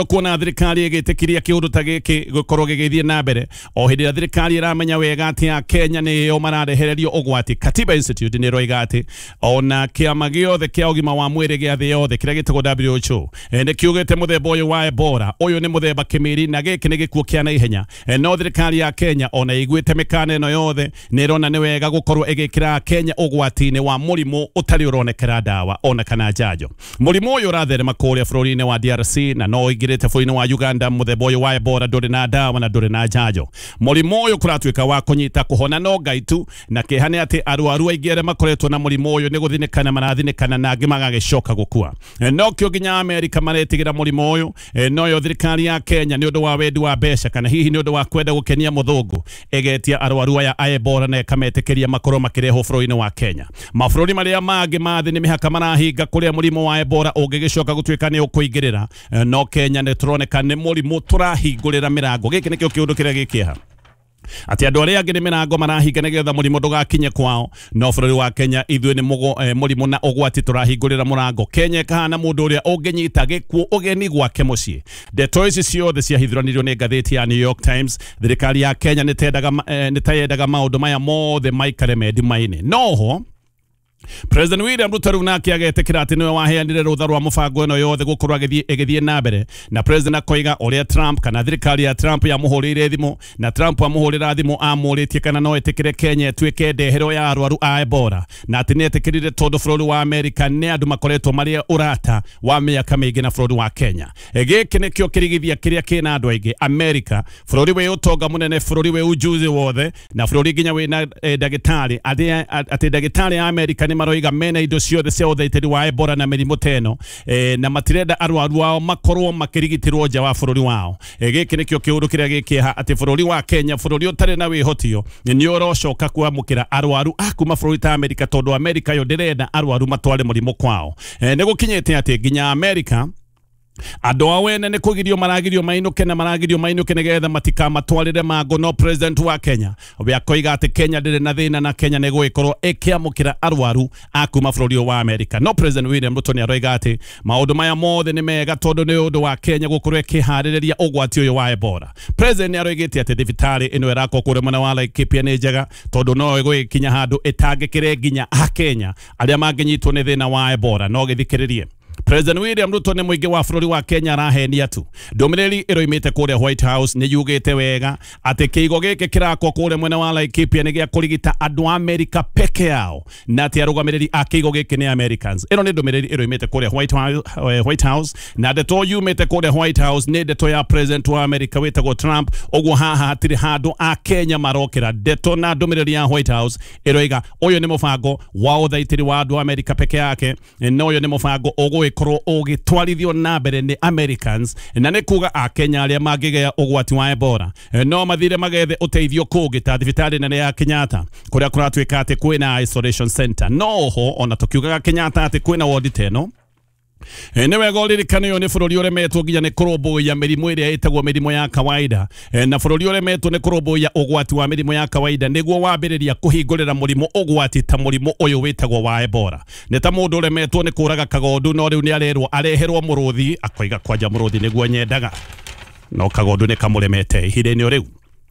kuona thirikari igitikiria kiundu ta giki gukorwo gigithie na mbere o hindi ya thirikari iramenya wega ati ya Kenya ni yo mararehererio ugwati. Katiba Institute ni roiga ati ona kiama giothe kia ugima wa mwiri gia thi yothe kiria gitagwo WHO ni kiugite muthemba uyu wa Ebola uyu ni muthemba kimiri na giki ni gikuo kia na ihenya. No thirikari ya Kenya ona igwite mikana ino yothe ni rona ni wega gukorwo igikira Kenya ugwati-ini wa murimu utari uronekera dawa ona kana njanjo. Murimu uyu uratherema kuria bururi-ini wa DRC na no igirite bururi-ini wa Uganda muthemba uyu wa Ebola nduri na dawa na nduri na njanjo. Murimu uyu kuratuika wa kunyita kuhona no ngaitu na kihane ati arwaru aingi aria makoretwo na murimu uyu ni guthinikana marathinikana na angi magagicoka gukua. No kio ginya Amerika maretigira murimu uyu no yo thirikari ya Kenya ni undu wa wendi wa besha kana hihi ni undu wa kwenda gukenia muthungu egetia arwaru aya a Ebola na ikametekeria makoro makireho bururi-ini wa Kenya. Mabururi maria mangi mathi ni mihaka marahinga kuria murimu wa Ebola ungigicoka gutuika ni ukuingirira. No Kenya ni turoneka ni murimu turahingurira mirango. Giki nikio kiundu kiria gikiha ati andu aria angi ni mirango marahinga nigetha murimu ndugakinye kwao. No bururi wa Kenya ithue ni murimu na ugwati turahingurira murango. Kenya kahana mundu uria unginyita gikuo ugeni gwake mucii. Ndeto ici ciothe ciahithuranirio ni ngatheti ya New York Times. Thirikari ya Kenya nitayendaga maundu maya mothe maikare medima-ini. Noho President William Ruto riu nake agetekira ati niwe waheanire rutha rwa mubango ino yothe gukorwo igithie na mbere na president akoiga uria Trump kana thirikari ya Trump yamuhurire thimu na Trump amuhurira thimu amuritie kana no etikire Kenya etuike ndehero ya arwaru a Ebola na ati ni etikirire tondu bururi wa America ni andu makoretwo maria urata wa miaka mingi na bururi wa Kenya. Giki nikio kirigithia kiria kina andu aingi America bururi we utonga munene bururi we ujuzi wothe na bururi ginya we na dagitari ati dagitari ya America ni maroiga mena indo ciothe cia uthaitiri wa Ebola na mirimu teno na matirenda arwaru wao makorwo makirigitirwo nja wa bururi wao. Giki nikio kiundu kiria gikiha ati bururi wa Kenya bururi utari na wihotio ni urocoka kwamukira arwaru akuma bururi ta America tondu America yo ndirenda arwaru matware murimu kwao. Ni gukinyite ati ginya America andu awene ni kugirio mainuke nigetha matika matwarire mago. No president wa Kenya we akoiga ati Kenya ndire na thina na Kenya ni gwikorwo ikiamukira arwaru akuma bururi wa America. No president William Ruto ni aroiga ati maundu maya mothe ni mega tondu ni undu wa Kenya gukorwo ikihariria ugwati uyu wa Ebola. President ni aroigite ati thibitari ino irako kure mwana wa Laikipia ni njega tondu no igwikinya handu itangikire ginya a Kenya aria manginyitwo ni thina wa Ebola. No githikiririe President William Ruto ni muingi wa bururi wa Kenya arahenia tu. Ndumiriri iroimite kuria White House ni yugite wega ati kiigo giki kirako kuria mwena wa Laikipia ni gia kurigita andu a America peke yao na ati arugamiriri a kiigo giki ni Americans. Ino ni ndumiriri iroimite kuria White House na ndeto yumite kuria White House ni ndeto ya president wa America wetagwo Trump. Oguo haha hatiri handu a Kenya marokira. Ndeto na ndumiriri ya White House iroiga uyu ni mubango wa uthaitiri wa andu a America peke yake no uyu ni mubango korwo ugitwarithio na mbere ni Americans na ni kuga a Kenya aria mangigea ugwati wa Ebola no mathire magethe uteithio kugi ta thibitari nene ya Kenyatta kuria kuratuika ati kwina isolation center. Noho ona tukiugaga Kenyatta ati kwina ward teno ni wega uririkane ni bururi uremetwo nginya ni kurumbuia mirimu iria itagwo mirimu ya kawaida na bururi uremetwo ni kurumbuia ugwati wa mirimu ya kawaida niguo wambiriria kuhingurira murimu ugwati ta murimu uyu witagwo wa Ebola. Ni ta mundu uremetwo ni kuraga kagondu no riu ni arerwo areherwo muruthi akoiga kwanja muruthi niguo nyendaga no kagondu ni kamuremete ihire-ini riu.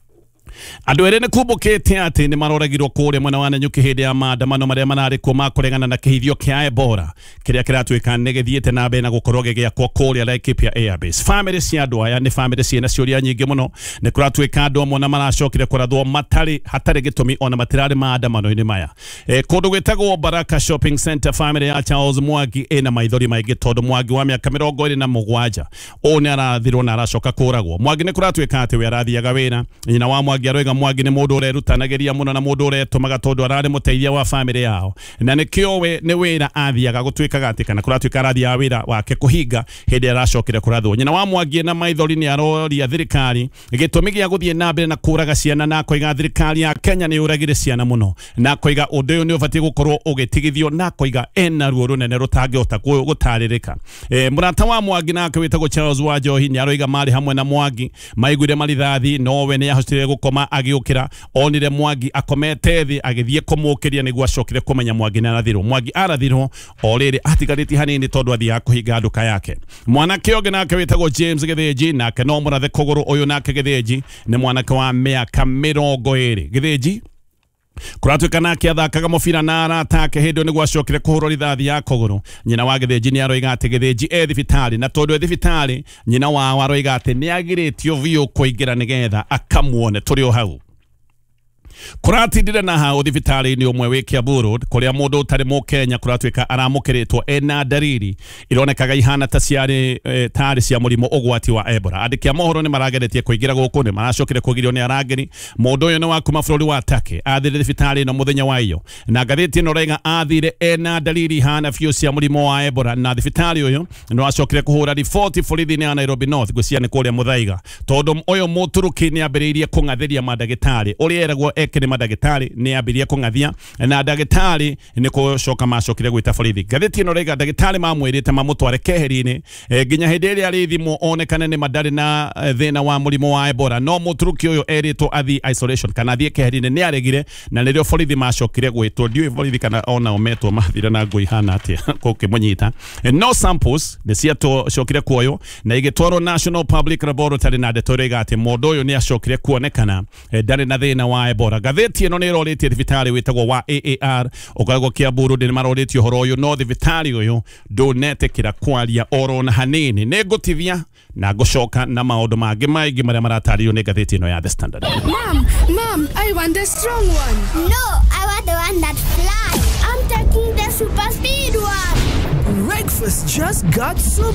Andu ere ni kumbukite ati ni maroragirwo kuria mwena wa Nanyuki hindi ya maandamano maria manari kuo makuregana na kihithio kia Ebola kiria kiratuika ni githiite na mbere na gukorwo gigiakwo kuria Laikipia Airbase. Family cia andu aya ni family ciena ciuria nyingi muno ni kuratuika andu amwe na maracokire kurathwo hatari gitumi ona matirari maandamano-ini maya. Kundu gwitagwo Baraka Shopping Center family ya Charles Mwangi ina maithori maingi tondu Mwangi wa miaka 27 oni arathirwo na aracoka kuragwo. Mwangi ni kuratuika ati we arathiaga wina nyina wa Mwangi aroiga Mwangi ni mundu urerutanagiria muno na mundu uretumaga tondu arari muteithia wa family yao na nikio we ni wira athiaga gutuikaga ati kana kuratuika arathia wira wake kuhinga hindi aracokire kurathwo. Nyina wa Mwangi na maithori ni aroria thirikari gitumi gia guthie na mbere na kuraga ciana na koiga thirikari ya Kenya ni uragire ciana muno na koiga undu uyu ni ubatie gukorwo ugitigithio na koiga ena ruo runene rutangihota gutaririka. Murata wa Mwangi nake witagwo Charles Wanjohi ni aroiga mari hamwe na Mwangi maiguire marithathi no we ni yahotire gukorwo gukoma agiukira onire Mwangi akomete thi agithie kumukiria niguo acokire kumenya Mwangi na arathirwo. Mwangi arathirwo oriri atigariti hanini tondu athia kuhinga nduka yake. Mwanake onge nake witagwo James Githinji nake no murathe kuguru uyu nake Githinji ni mwanake wa miaka 20 Githinji kuratuika nake athakaga mubira na arata ake hindi niguo acokire kuhurwo rithathi ya kuguru. Nyina wa Githinji ni aroiga ati Githinji thibitari na tondu thibitari nyina wa aroiga ati ni agiritio biu kuingira nigetha akamuone turi o hau. Kuratindire na hau thibitari ni umwe wi Kiambu kuria mundu utari mu Kenya kuratuika aramukiritwo ena dariri ironekaga ihana ta ciari tari cia murimo ugwati wa Ebola. Andiki a mohoro ni marageretie kuingira guku ni maracokire kugirio ni arangeni. Mundu uyu ni wa kuma bururi wa Turkey athire thibitari no muthenya wa iyo na gatheti no rega athire ena dariri ihana biu cia murimo wa Ebola na thibitari uyu no acokire kuhura riboti borithi-ini ya Nairobi North gucia ni kuria Muthaiga tondu uyu muturuki ni ambiriirie kungatheria madagitari uria eragwo kini madagitari ni abiria kungathia na dagitari ni kucoka macokire gwita borithi. Gatheti no rega dagitari mamwirite mamutware keheri-ini ginya hindi iria ari thimu onekane ni madari na thina wa murimo wa Ebola no muturuki uyu eritwo athi isolation kana athie keheri-ini ni aregire na nirio borithi macokire gwitwo. Ndiu borithi kana ona ometwo mathire na ngui hana atia kukimunyita. No samples ni ciacokire kuoyo na igitwarwo National Public Laboratory na ndetorega ati mundu uyu ni acokire kuonekana ndari na thina wa Ebola. Gatheti ino ni roritie thibitari witagwo wa AAR ukoragwo Kiambu ni maroritie horo uyu no thibitari uyu ndunetekira kwaria oro na hanini. Ni ngutithia na gucoka na maundu mangi maingi maria maratario ni gatheti ino ya The Standard. Mom, I want the strong one. No, I want the one that flies. I'm taking the super speed one. Breakfast just got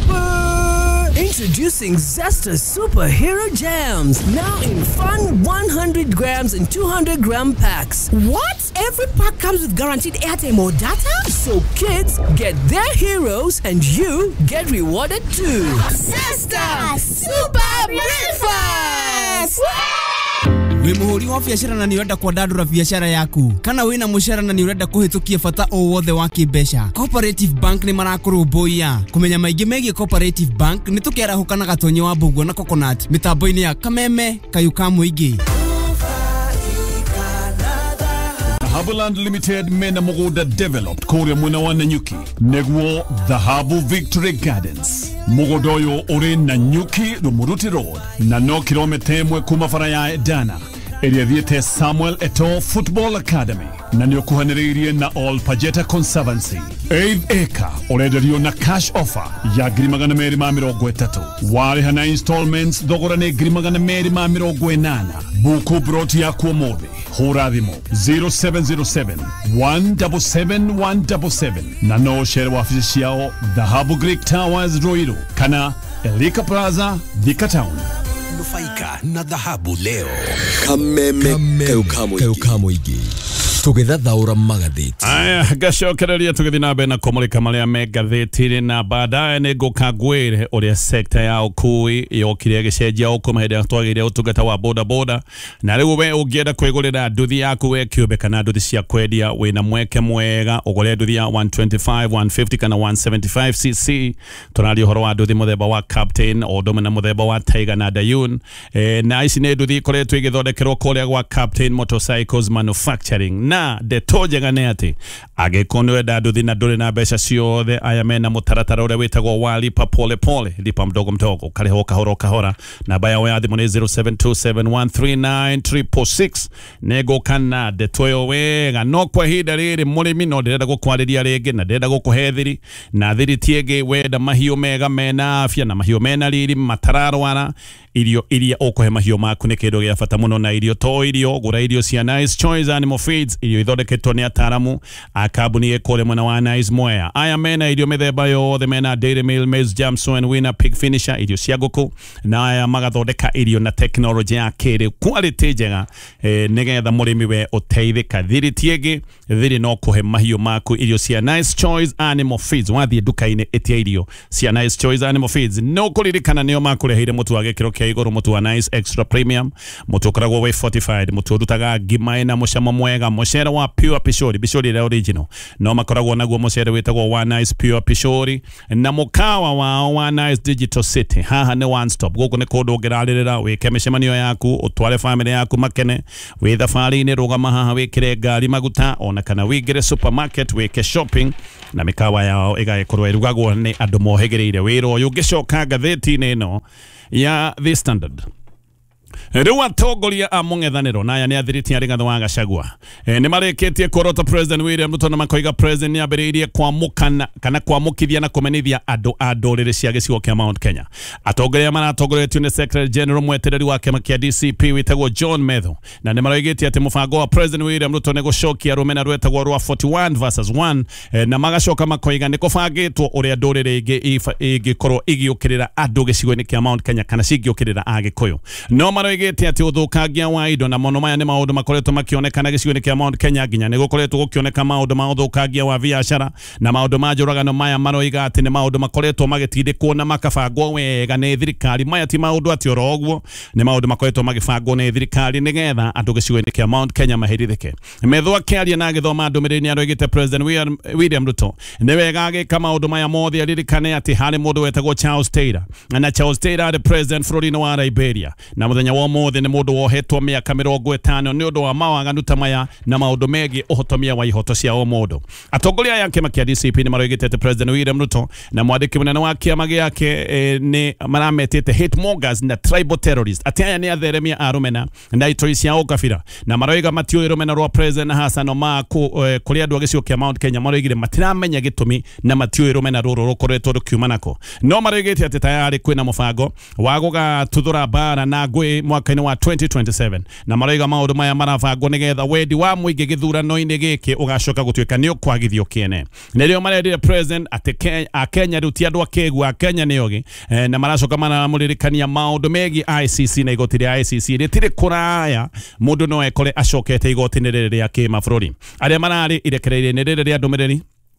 super! Introducing Zesta Superhero Jams. Now in fun 100 grams and 200 gram packs. What? Every pack comes with guaranteed airtime or data? So kids get their heroes and you get rewarded too. Zesta Super Breakfast! Wi muhuri wa biashara na ni urenda kuandandura biashara yaku kana wina mushara na ni urenda kuhitukia fata o wothe wa kibesha Cooperative Bank ni marakurumbuia kumenya maingi megie Cooperative Bank ni tukiara hukana gatonyo wa Mbugua na Coconut mitambo-ini ya Kameme Kayuka Muingi. Habuland Limited mena muguda developed kuria mwena wa Nanyuki neguo Dhahabu Victory Gardens. Mugodoyo uri Nanyuki Rumuruti Road na no kilomita imwe kuma bara ya Edana area thiete Samuel Eto'o Football Academy na nio kuhaniriirie na All Pajeta Conservancy 8 acre urenderio na cash offer ya $230,000 wari hana installments thogora ni $280,000 buku broti ya kuomothi hura thimu 0707 177 177 na no share wa afisi ciao Dhahabu Greek Towers Ruiru kana Elika Plaza Thika Town. Nufaika na Dhahabu leo. Kameme Kayuka Muingi. Tugithathaura magatheti. Aya gacokereria tugithi na mbere na kumulika maria me gatheti na baadaye ni ngukagwire uria sekta ya ukui yokire gicenjia ukuma hindi twagire utungata wa boda boda na riu we ungienda kwigurira nduthi yaku we kiumbe kana nduthi cia kwendia wina mweke mwega ugure nduthi ya 125 150 kana 175cc tunari horo wa nduthi muthemba wa Captain odome na muthemba wa Tiger na Dayun na ici ni nduthi ikoretwo igithondekerwo kuria gwa Captain Motorcycles Manufacturing na detojega ne ati agikono eda nduthi na nduri na mbeca ciothe aya mena mutaratara uria witagwo wa lipa pole pole lipa mdogo mdogo kariho kahora kahora na baya wa thimu ni 0727139666 nego kana detoyo wega no kwa hida riri murimi no ndirenda gukwariria ringi na ndirenda gukuhethiri na thiri tiege wenda mahio mega mena afya na mahio mena riri matararwana irio iria okuhe mahio maku ni kindu gia bata muno na irio to irio gura irio cia Nice Choice Animal Feeds irio ithondeketwo ni ataramu a kambuni ekore mwena wa Nice Mwea aya mena irio mithemba yothe mena Dairy Meal Maize Jamso and Winner Pig Finisher irio cia nguku na aya magathondeka irio na technology ya kiri quality njega nigetha murimi we uteithika thiri tiege thiri no kuhe mahio maku irio cia Nice Choice Animal Feeds wathie duka-ini etia irio cia Nice Choice Animal Feeds no kuririkana nio makureheire mutu wa gikiro kia iguru mutu wa Nice Extra Premium mutu ukoragwo we fortified mutu urutaga ngima ina mucamo mwega mucere wa pure pishori bishori ĩrĩa original no makoragwo naguo mucere wĩtagwo One Nice Pure Pishori na mukawa wa One Nice Digital City haha nĩ one stop gũkũ nĩ kũndũ ũngĩrarĩrĩra wĩke mĩcemanio yaku ũtware family yaku makene wĩ thabarĩ-inĩ rũgama haha wĩkĩre ngari maguta ona kana wĩingĩre supermarket wĩke shopping na mĩkawa yao ĩgagĩkorwo ĩrugagwo nĩ andũ mohĩgĩrĩire wĩra ũyũ ũngĩcoka ngathĩti-inĩ ĩno ya The Standard. Rĩu atongoria a mũng'ethanĩro na aya nĩ athirĩti a Rigathĩ wa Gachagua nĩ marĩkĩtie kuorota President William Ruto na makoiga President nĩ ambĩrĩirie kwamũkana kana kwamũkithia na kũmenithia andũ a ndũrĩrĩ cia gĩcigo kĩa Mount Kenya. Atongoria maratongoretio nĩ Secretary General mwetereri wa kĩama kĩa DCP wĩtagwo John Metho na nĩ maroigĩtie atĩ mũbango wa President William Ruto nĩ gũcokia rũmena rwetagwo rwa 41 vs 1 na magacoka makoiga nĩ kũbangĩtwo ũrĩa ndũrĩrĩ ingĩkorwo igĩũkĩrĩra andũ gĩcigo-inĩ kĩa Mount Kenya kana cingĩũkĩrĩra Agĩkũyũ. No maroigĩte atĩ ũthũkangia wa indo na mono maya nĩ maũndũ makoretwo makĩonekana gĩcigo-inĩ kĩa Mount Kenya nginya nĩ gũkoretwo gũkĩoneka maũndũ ma ũthũkangia wa biacara na maũndũ ma njũragano maya maroiga atĩ nĩ maũndũ makoretwo magĩtindĩkwo na makabangwo wega nĩ thirikari. Maya ti maũndũ atĩ oro ũguo nĩ maũndũ makoretwo magĩbangwo nĩ thirikari nĩgetha andũ gĩcigo-inĩ kĩa Mount Kenya mahĩrithĩke. Metho akĩaria na agĩthoma ndũmĩrĩri nĩ aroigĩte President William Ruto nĩ wega agĩka maũndũ maya mothe aririkane atĩ harĩ mũndũ wetagwo Charles Taylor na Charles Taylor arĩ president bũrũri-inĩ wa Liberia na mũthenya wa ũmũthĩ nĩ mũndũ wohetwo mĩaka 50 nĩ ũndũ wa mawaganu ta maya na maũndũ megiĩ ũhotomia wa ihoto cia o mũndũ. Atongoria aya kĩama kĩa DCP nĩ maroigĩte atĩ President William Ruto na mwandĩki mũnene wa kĩama gĩake nĩ marametĩte hate mongers na tribal terrorists atĩ aya nĩ atheremia a rũmena na itoi cia ũkabira na maroiga matiũĩ rũmena rwa President Hassan Omar kũrĩ andũ a gĩcigo kĩa Mount Kenya maroigire matiramenya gĩtũmi na matiũĩ rũmena rũrũ rũkoretwo rũkiuma nako. No maroigĩte atĩ tayarĩ kwĩna mũbango wa gũgatuthũra mbara na ngũĩ mwaka-inĩ wa 2027 na maroiga maũndũ maya marabangwo nĩgetha wendi wa mũingĩ gĩthurano-inĩ gĩkĩ ũgacoka gũtuĩka nĩ ũkwagithio kĩene. Nĩrĩo marendire President atĩ Akenya rĩu ti andũ akĩigua Akenya nĩ ogĩ na maracoka maramũririkania maũndũ megiĩ ICC na igoti rĩa ICC rĩtirĩ kũraya mũndũ no ekore acokete igoti-inĩ rĩrĩ rĩa kĩmabũrũri. Arĩa mararĩ irekereirie-inĩ rĩrĩ rĩa ndũmĩrĩri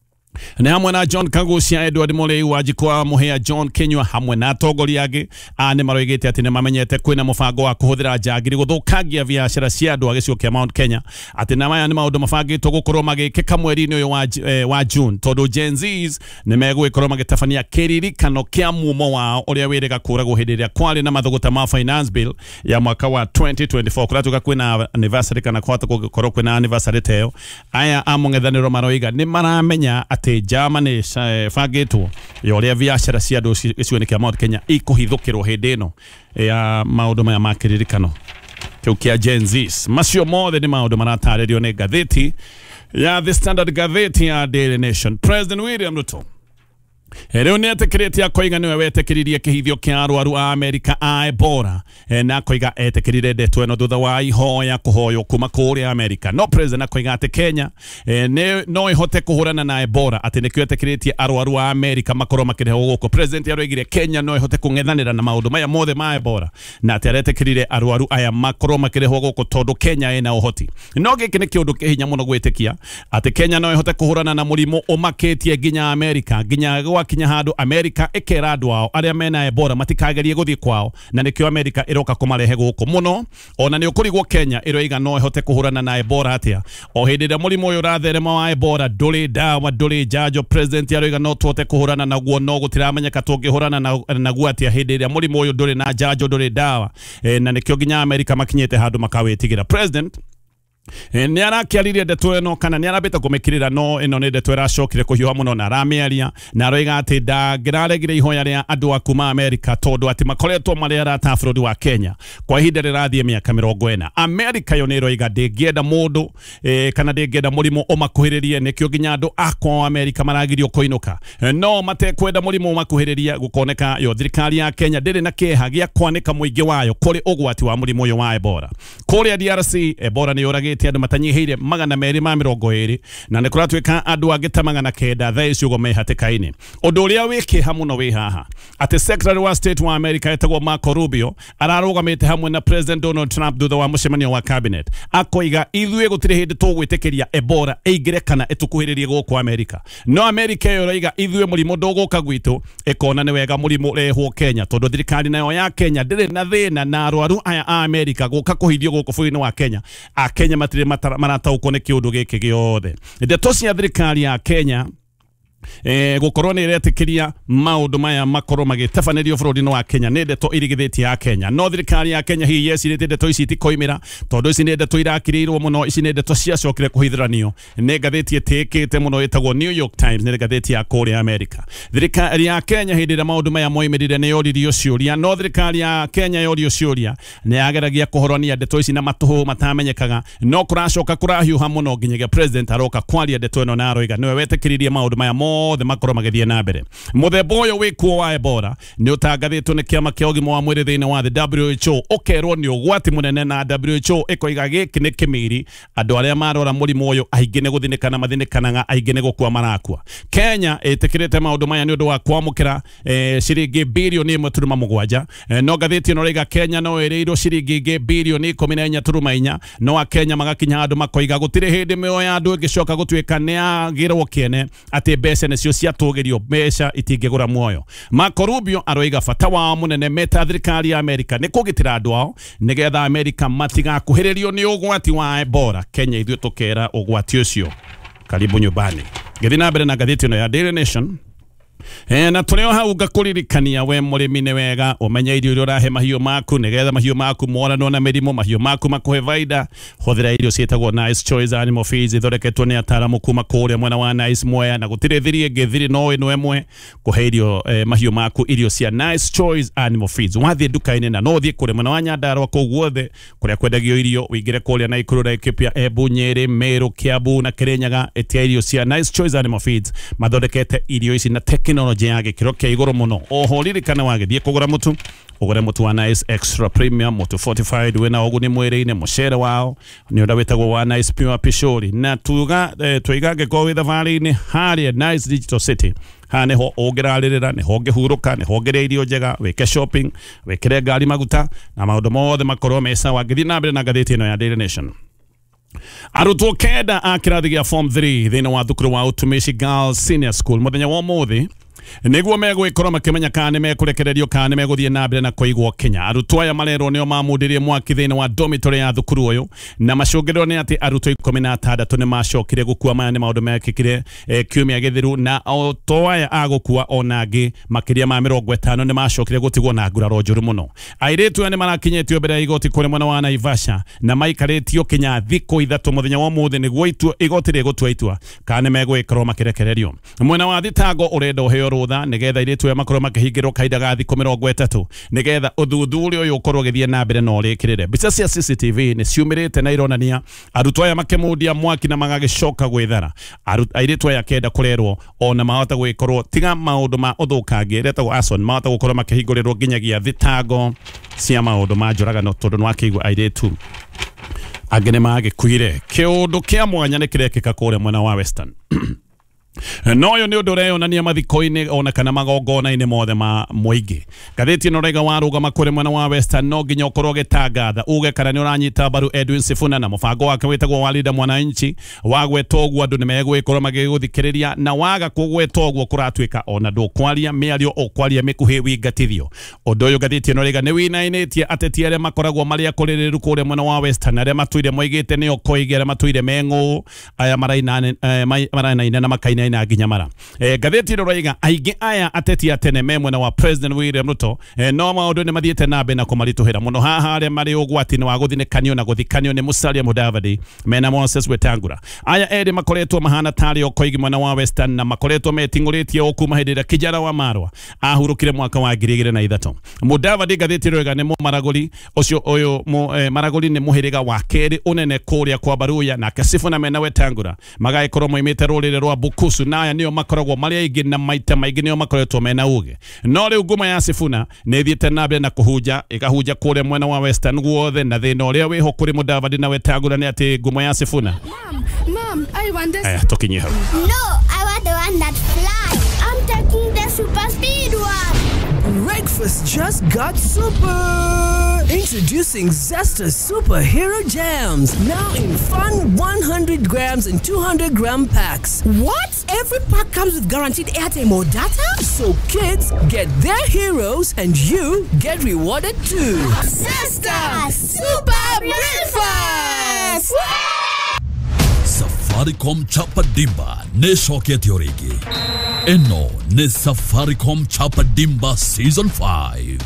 nĩ hamwe na John Kagucia, Edward Mũrĩi, Wanjikwa Mũhĩa, John Kinyua hamwe na atongoria angĩ nĩ maroigĩte atĩ nĩ mamenyete kwĩna mũbango wa kũhũthĩra njangiri gũthũkangia biacara cia andũ a gĩcigo kĩa Mount Kenya atĩ na maya nĩ maũndũ mabangĩtwo gũkorwo magĩkĩka mweri-inĩ ũyũ wa June tondũ Gen Zs nĩ megũgĩkorwo magĩtabania kĩririkano kĩa mumo wao ũrĩa wĩrĩga kũragwo hĩndĩ ĩrĩa kwarĩ na mathũgũta ma finance bill ya mwaka wa 2024 kũratuĩka kwĩna anniversary kana kwahota gũkorwo kwĩna anniversary teo. Aya a mũng'ethanĩro maroiga nĩ maramenya atĩ Germany bangĩtwo ya ũrĩa biacara cia andũ gĩcigo-inĩ kĩa Mount Kenya ikũhithũkĩrwo hĩndĩ ĩno ya maũndũ maya ma kĩririkano kĩu kĩa Gen Zs. Macio mothe nĩ maũndũ maratarĩrio nĩ ngathĩti ya The Standard, ngathĩti ya Daily Nation. President William Ruto rĩu nĩ etĩkĩrĩte akoiga nĩwe wetĩkĩririe kĩhithio kĩa arwaru a Amerika a Ebola na akoiga etĩkĩrire ndeto ĩno thutha wa ihoya kũhoywo kuma kũrĩa Amerika. No President akoiga atĩ Kenya no ĩhote kũhũrana na Ebola atĩ nĩkĩo etĩkĩrĩtie arwaru a Amerika makorwo makĩrehwo gũkũ. President aroigire Kenya no ĩhote kũng'ethanĩra na maũndũ maya mothe ma Ebola na atĩ aretĩkĩrire arwaru aya makorwo makĩrehwo gũkũ tondũ Kenya ĩna ũhoti. No gĩkĩ nĩ kĩũndũ kĩhinya mũno gwĩtĩkia atĩ Kenya no ĩhote kũhũrana na mũrimũ ũmakĩtie nginya Amerika nginya gwakinya handũ Amerika ĩkera andũ ao arĩa mena Ebola matikagerie gũthiĩ kwao na nĩkĩo Amerika ĩroka kũmarehe gũkũ mũno. Ona nĩ ũkũrigwo Kenya ĩroiga no ĩhote kũhũrana na Ebola atĩa o hĩndĩ ĩrĩa mũrimũ ũyũ ũratherema wa Ebola ndũrĩ ndawa ndũrĩ njanjo. President aroiga no tũhote kũhũrana naguo no gũtiramenyeka tũngĩhũrana naguo atĩa hĩndĩ ĩrĩa mũrimũ ũyũ ndũrĩ na njanjo ndũrĩ ndawa na nĩkĩo nginya Amerika makinyĩte handũ makawĩtigĩra. President nĩ arakĩaririe ndeto ĩno kana nĩ arambĩte kũmĩkirĩra no ĩno nĩ ndeto ĩracokire kũhiũha mũno na aramĩaria na aroiga atĩ ndangĩraregire ihoya rĩa andũ a kuma Amerika tondũ atĩ makoretwo marĩ arata a bũrũri wa Kenya kwa ihinda rĩrathiĩ mĩaka 40. Amerika yo nĩ ĩroiga ndĩngĩenda mũndũ kana ndĩngĩenda mũrimũ ũmakuhĩrĩrie nĩkĩo nginya andũ akwa Amerika maragirio kũinũka no matekwenda mũrimũ ũmakuhĩrĩria gũkoneka yo thirikari ya Kenya ndĩrĩ na kĩeha gĩa kwanĩka mũingĩ wayo kũrĩ ũgwati wa mũrimũ ũyũ wa Ebola. Kũrĩa DRC Ebola nĩ yoragĩte andũ matanyihiire 220 na nĩ kũratuĩka andũ angĩ ta 900 thaa ici ũguo me hatĩka-inĩ. Ũndũ ũrĩa wĩ kĩeha mũno wĩ haha atĩ Secretary wa State wa America etagwo Marco Rubio ararũgamĩte hamwe na President Donald Trump thutha wa mũcemanio wa cabinet akoiga ithuĩ gũtirĩ hĩndĩ tũgwĩtĩkĩria Ebola ĩingĩre kana ĩtũkuhĩrĩrie gũkũ America. No America yoiga ithuĩ mũrimũ ndũgũka gwitũ ĩkona nĩ wega mũrimũ ũrehwo Kenya tondũ thirikari nayo ya Kenya ndĩrĩ na thĩna na arwaru aya a America gũka kũhithio gũkũ bũrũri-inĩ wa Kenya. Akenya matire marataũkwo nĩ kĩũndũ gĩkĩ gĩothe. Ndeto cia thirikari ya Kenya gukorwo nä ĩretĩkĩria maũndũ maya makorwo magĩtabanĩrio bũrũri-inĩ wa Kenya nĩ ndeto irigithĩtie ya Kenya. No thirikari ya Kenya hihi yecirĩtie ndeto ici itikoimĩra tondũ ici nĩ ndeto irakĩrĩirwo mũno, ici nĩ ndeto ciacokire kũhithũranio nĩ ngathĩti ĩtĩkĩte mũno ĩtagwo New York Times, nĩ ngathĩti ya kũrĩa Amerika. Thirikari ya Kenya hĩndĩ ĩrĩa maũndũ maya moimĩrire nĩ yoririo ciũria, no thirikari ya Kenya yorio ciũria nĩ yageragia kũhoronia ndeto ici na matũhũ matamenyekaga, no kũracoka kũrahiũha mũno nginyagia president aroka kwaria ndeto ĩno na aroiga nĩwe wetĩkĩririe maũndũ maya mothe makorwo magĩthiĩ na mbere. Mũthemba ũyũ wĩkuo wa Ebola nĩ ũtangathĩtwo nĩ kĩama kĩa ũgima wa mwĩrĩ thĩinĩ wa the WHO, ũkerwo nĩ ũgwati mũnene na WHO ĩkoiga gĩkĩ nĩ kĩmiri, andũ arĩa marora mũrimũ ũyũ aingĩ nĩ gũthinĩkana mathinĩkanaga, aingĩ nĩ gũkua marakua. Kenya ĩtĩkĩrĩte maũndũ maya nĩ ũndũ wa kwamũkĩra ciringi birioni 1.7, no ngathĩti ĩno rĩga Kenya no ĩrĩirwo ciringi birioni 14.4, no Akenya magakinya handũ makoiga gũtirĩ hĩndĩ mĩoyo ya andũ ĩngĩcoka gũtuĩka nĩ yagĩrwo kĩene atĩ mbeca nĩcio ciatũgĩrio, mbeca itingĩgũra muoyo. Marco Rubio aroiga bata wao mũnene meta thirikari ya Amerika nĩ kũgitĩra andũ ao nĩgetha Amerika matigakuhĩrĩrio nĩ ũgwati wa Ebola. Kenya ithuĩ tũkera ũgwati ũcio karibu nyumbani. Gĩthiĩ na mbere na ngathĩti ĩno ya Daily Nation. Na tũrĩo hau ngakũririkania we mũrĩmi nĩ wega ũmenye irio iria ũrahe mahiũ maku nĩgetha mahiũ maku moranwo na mĩrimũ, mahiũ maku makũhe baida. Hũthĩra irio ciĩtagwo Nice Choice Animal Feeds ithondeketwo nĩ ataaramu kuma kũrĩa mwena wa Nice Mwea, na gũtirĩ thiri ĩngĩ, thiri no ĩno ĩmwe kũhe irio mahiũ maku irio cia Nice Choice Animal Feeds. Wathiĩ nduka-inĩ na no ũthiĩ kũrĩa mwena wa Nyandarua kũu guothe kũrĩa kwendagio irio, ũingĩre kũrĩa Naikuru, Laikipia, Embu, Nyeri, Meru, Kiambu na Kirinyaga, etia irio cia Nice Choice Animal Feeds. Mathondekete irio ici na teknolojĩ ya gĩkĩro kĩa igũrũ mũno. Oho ririkana wagĩthiĩ kũgũra mũtu, ũgũre mũtu wa Nice Extra Premium, mũtu fortified wĩna ũguni mwĩrĩ-inĩ, mũcere wao nĩ ũndũ wĩtagwo wa Nice Pure Pishori. Na tũiga angĩkorwo wĩ thabarĩ-inĩ harĩa Nice Digital City, haha nĩho ũngĩrarĩrĩra, nĩho ũngĩhurũka, nĩho ũngĩrĩa irio njega, wĩke shopping, wĩkĩre ngari maguta na maũndũ mothe makorwo me sawa. Ngĩthiĩ na mbere na ngathĩti ĩno ya Daily Nation. Arutwo kenda a kĩrathi gĩa form 3 thĩinĩ wa thukuru wa Utumishi Girls Senior School mũthenya wa ũmũthĩ nĩguo megwĩkorwo makĩmenya kana nĩ mekũrekererio kana nĩ megũthiĩ na mbere na kũigwo Kenya. Arutwo aya marerwo nĩo mamũndĩrie mwaki thĩinĩ wa dormitory ya thukuru ũyũ, na macũngĩrĩro nĩ atĩ arutwo 16 nĩ macokire gũkua. Maya nĩ maũndũ mekĩkire kiumia gĩthiru, na o to aya agũkua ona angĩ makĩria ma 50 nĩ macokire gũtigwo na nguraro njũru mũno. Airĩtu aya nĩ marakinyĩtio mbere ya igoti kũrĩ mwena wa Naivasha na maikarĩtio Kenya thikũ 3 mũthenya wa ũmũthĩ nĩguo igoti rĩgũtua itua kana nĩ megwĩkorwo makĩrekererio. Mwena wa thitango ũrenda ũheo rũtha nĩgetha airĩtu aya makorwo makĩhingĩrwo kahinda ga thikũ 30 nĩgetha ũthuthuria ũyũ ũkorwo ũgĩthiĩ na mbere na ũrĩkĩrĩre. Mbica cia CCTV nĩ ciumĩrĩte na ironania arutwo aya makĩmundia mwaki na magagĩcoka gwĩthara. Airĩtu aya kenda kũrerwo ona mahota gwĩkorwo tiga maũndũ ma ũthũkangia retagwo arson, mahota gũkorwo makĩhingũrĩrwo nginyagia thitango cia maũndũ ma njũragano tondũ nĩ wakĩigua airĩtu angĩ nĩ magĩkuire. Kĩũndũ kĩa mwanya nĩ kĩrekĩka kũrĩa mwena wa Western. No ũyũ nĩ ũndũ ũreyonania mathiko-inĩ ona kana magongona-inĩ mothe ma mũingĩ. Ngathĩti ĩno raiga warũgama kũrĩ mwena wa Western no nginya ũkorwo ũgĩtangatha uge kana nĩ ũranyita mbaru Edwin Sifuna na mũbango wake wĩtagwo wa Linda Mwananchi. Wagweta ũguo andũ nĩ megwĩkorwo magĩgũthikĩrĩria, na waga kũgweta ũguo kũratuĩka ona ndũkwaria mĩario ũkwaria mĩkuhĩ wingatithio. Ũndũ ũyũ ngathĩti ĩno raiga nĩ wĩinainĩtie ateti arĩa makoragwo marĩa kũrĩrĩru kũrĩa mwena wa Western, arĩa matũire moigĩte nĩo koigi, arĩa matũire meng'ũ, aya marainaine na makaina na nginya mara. Ngathĩti ĩno raiga aingĩ aya ateti atene me mwena wa President William Ruto no maũndũ nĩ mathiĩte na mbere na kũmaritũhĩra mũno. Haha arĩa marĩ ũgwati-inĩ wa gũthinĩkanio na gũthikanio nĩ Musalia Mudavadi mena Moses Wetangula. Aya erĩ makoretwo mahana tarĩ o koigi mwena wa Western na makoretwo metingũrĩtie o kuma hĩndĩ ĩrĩa Kijana wa Marwa ahurũkire mwaka wa 2003. Mudavadi ngathĩti ĩno raiga nĩ mũmaragũri ũcio ũyũ maragũri nĩ mũhĩrĩga wa kerĩ ũnene kũrĩa kwa Baruya, nake Sifuna mena Wetangula magagĩkorwo moimĩte rũrĩrĩ rwa Bukusu, na aya nĩo makoragwo marĩa aingĩ na maita maingĩ nĩo makoretwo mena ũgĩ. No rĩu nguma ya Sifuna nĩ thiĩte na mbere na kũhunja, ĩkahunja kũrĩa mwena wa Western guothe, na thĩna ũrĩa wĩho kũrĩ Mudavadi na Wetangula nĩ atĩ nguma ya Sifuna. Mom, I want this. Aya, tũkinyie hau. No, I want the one that flies. I'm taking the super speed one. Breakfast just got super! Introducing Zesta Superhero Jams. Now in fun 100 grams and 200 gram packs. What? Every pack comes with guaranteed airtime or data? So kids get their heroes and you get rewarded too. Zesta Super Breakfast! Yes! Safaricom Chapa Dimba ne shoketi origi. Eno ne Safaricom Chapa Dimba Season 5.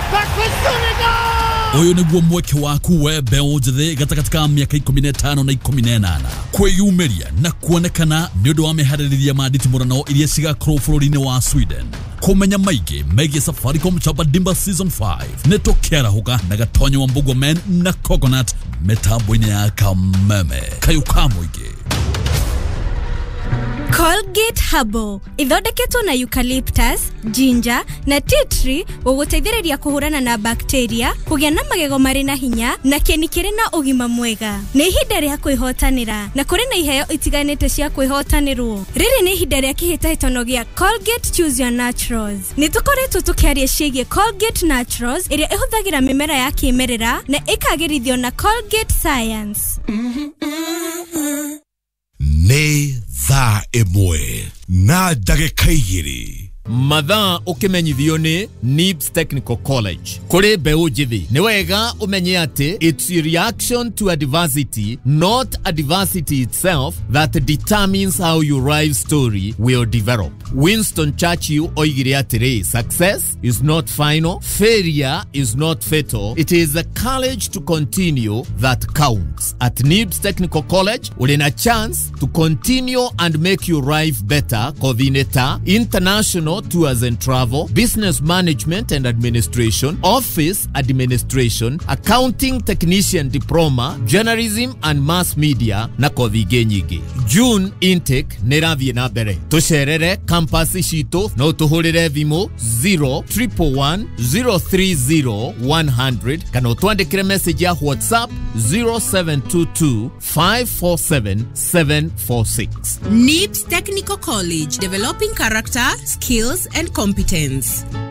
Oyo niguo mweke waku we beo jithe gatagataka miaka 15 na 18 kwiyumiria na kuonekana ni undu wa mihaririria maditi murano iria cigakorwo bururi-ini wa Sweden. Kumenya maigi megie Safaricom Chapa Dimba Season 5 neto kiara huka na gatonyo wa Mbugo Men na Coconut metambo-ini ya Kameme kayuka muigi. Colgate Herbal ithondeketwo na eucalyptus, ginger na tea tree guguteithĩrĩria kuhurana na bacteria, kugĩa na magego marĩ na hinya na kĩni kĩrĩ na ũgima mwega. Nĩ ihinda rĩa kwĩhotanĩra na kũrĩ na iheo itiganĩte cia kwĩhotanĩrwo. Rĩrĩ nĩ ihinda rĩa kĩhĩtahĩtano gĩa Colgate Choose Your Naturals. Nĩ tũkoretwo tũkĩaria ciĩgiĩ Colgate Naturals ĩrĩa ĩhũthagĩra mĩmera ya kĩmerera na ĩkagĩrithio na Colgate Science. Nĩ thaa ĩmwe na ndagĩka 2 mathaa ukimenyithio ni NIBS Technical College. Kuri beũ njithi ni wega umenye ati it's your reaction to adversity, not adversity itself, that determines how your life story will develop. Winston Churchill oigire atiri, success is not final, failure is not fatal, it is the courage to continue that counts. At NIBS Technical College ulina chance to continue and make your life better. Coordinator international tours and travel, business management and administration, office administration, accounting technician diploma, journalism and mass media na kothi nyingi. June intake nirathie na mbere. Tucerere campus cito no tuhurire thimu 011030100 kana twandikire message ya WhatsApp 0722547746. NIBS Technical College, developing character, skills and competence.